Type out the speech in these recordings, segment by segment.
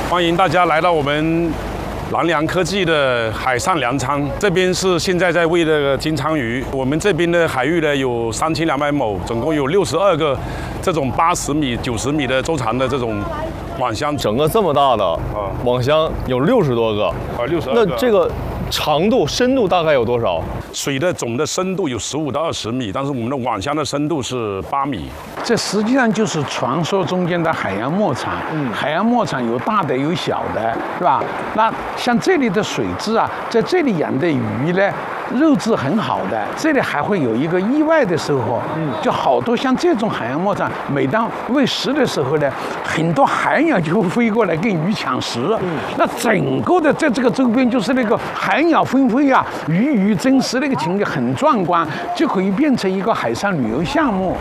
欢迎大家来到我们南良科技的海上粮仓，这边是现在在喂的金枪鱼。我们这边的海域呢有3200亩，总共有62个这种80米、90米的周长的这种网箱， 整个这么大的网箱有60多个 ，62个。 那这个长度、深度大概有多少？ 水的总的深度有15到20米，但是我们的网箱的深度是8米。 这实际上就是传说中间的海洋牧场。海洋牧场有大的有小的，是吧？那像这里的水质啊，在这里养的鱼呢，肉质很好的。这里还会有一个意外的收获，就好多像这种海洋牧场，每当喂食的时候呢，很多海鸟就会飞过来跟鱼抢食。那整个的在这个周边就是那个海鸟纷飞啊，鱼争食那个情景很壮观，就可以变成一个海上旅游项目。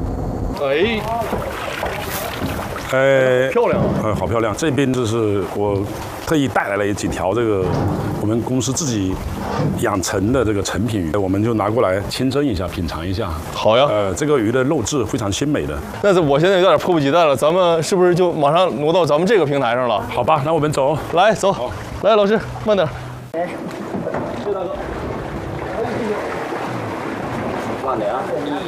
漂亮好漂亮！这边就是我特意带来了几条这个我们公司自己养成的这个成品鱼，我们就拿过来清蒸一下，品尝一下。 好呀。 这个鱼的肉质非常鲜美的。 但是我现在有点迫不及待了，咱们是不是就马上挪到咱们这个平台上了？ 好吧，那我们走。 来，走。来，老师，慢点。谢大哥。慢点啊！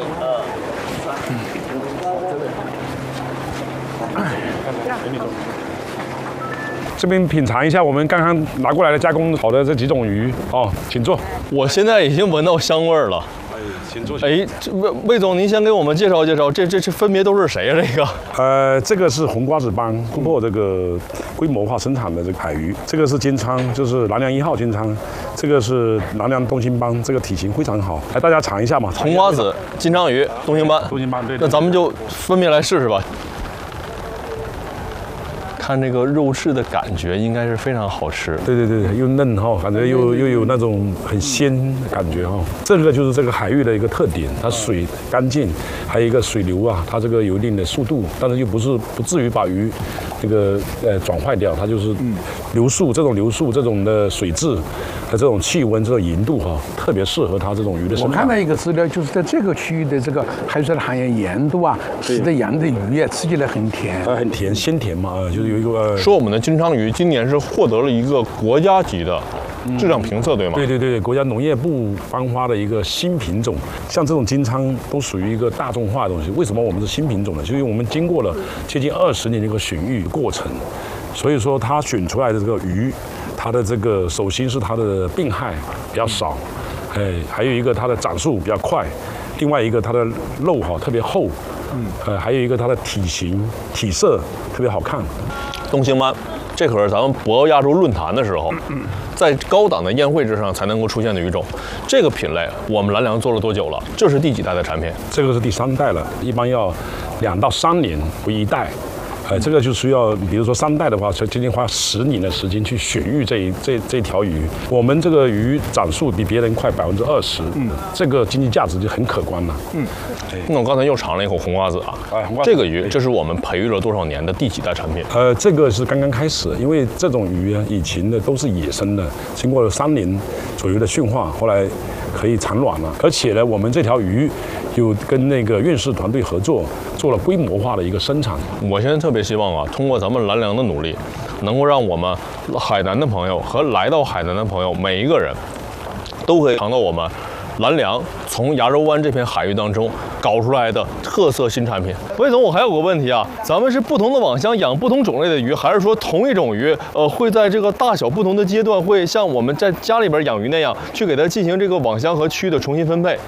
这边品尝一下我们刚刚拿过来的加工好的这几种鱼哦，请坐。 我现在已经闻到香味儿了。 请坐。 这魏总，您先给我们介绍介绍，这分别都是谁呀？这个？这个是红瓜子帮突破这个规模化生产的这个海鱼，这个是金鲳，就是南良1号金鲳，这个是南良东星帮，这个体型非常好，来大家尝一下嘛。 红瓜子、金鲳鱼、东星帮。 对。 那咱们就分别来试试吧。看这个肉质的感觉应该是非常好吃， 对，又嫩哈，感觉又有那种很鲜的感觉哈。这个就是这个海域的一个特点，它水干净，还有一个水流啊，它这个有一定的速度，但是又不至于把鱼这个转坏掉，它就是流速这种的水质和这种气温这种盐度哈，特别适合它这种鱼的生长。 我看到一个资料，就是在这个区域的这个海水的含盐盐度啊，使得养的鱼啊吃起来很甜， 很甜，鲜甜嘛，就是有一个说我们的金鲳鱼今年是获得了一个国家级的质量评测，对吗？ 对，国家农业部颁发的一个新品种。像这种金鲳都属于一个大众化的东西。为什么我们是新品种呢？就是因为我们经过了接近20年的一个选育过程，所以说它选出来的这个鱼，它的这个首先是它的病害比较少，还有一个它的长速比较快，另外一个它的肉特别厚，还有一个它的体型体色特别好看。 东星斑，这可是咱们博鳌亚洲论坛的时候，在高档的宴会之上才能够出现的鱼种。这个品类我们南良做了多久了？这是第几代的产品？ 这个是第3代了，一般要2到3年为一代。这个就需要，比如说3代的话，就将近花10年的时间去选育这条鱼。我们这个鱼长速比别人快20%，这个经济价值就很可观了。 那我刚才又尝了一口红瓜子啊，这个鱼这是我们培育了多少年的第几代产品？ 这个是刚刚开始，因为这种鱼啊，以前的都是野生的，经过了3年左右的驯化，后来可以产卵了。而且呢，我们这条鱼有跟那个院士团队合作，做了规模化的一个生产。 我现在特别希望啊，通过咱们南良的努力，能够让我们海南的朋友和来到海南的朋友每一个人，都可以尝到我们南良从牙洲湾这片海域当中搞出来的特色新产品。魏总，我还有个问题啊，咱们是不同的网箱养不同种类的鱼，还是说同一种鱼，会在这个大小不同的阶段，会像我们在家里边养鱼那样，去给它进行这个网箱和区域的重新分配？